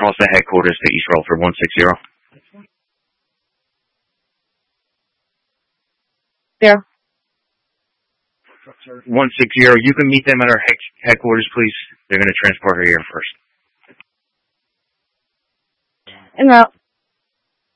across the headquarters to East Rutherford, 160. Yeah. 160. You can meet them at our headquarters, please. They're going to transport her here first. En route.